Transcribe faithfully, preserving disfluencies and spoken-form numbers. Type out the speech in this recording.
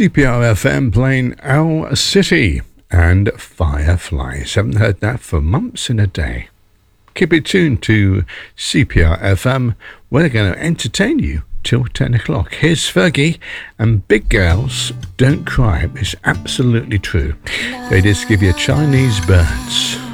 C P R F M playing Owl City and Fireflies. Haven't heard that for months in a day. Keep it tuned to C P R F M. We're going to entertain you till ten o'clock. Here's Fergie and Big Girls Don't Cry. It's absolutely true. They just give you Chinese birds.